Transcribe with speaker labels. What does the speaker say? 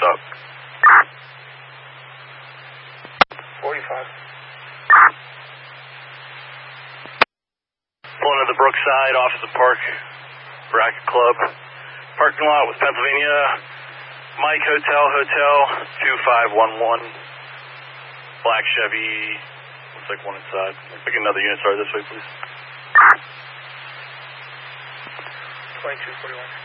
Speaker 1: up?
Speaker 2: 45.
Speaker 1: Pulling to the Brookside, off of the Park Bracket Club. Parking lot with Pennsylvania Mike Hotel 2511. Black Chevy. Looks like one inside. Pick another unit. Sorry, this way, please.
Speaker 2: 2241.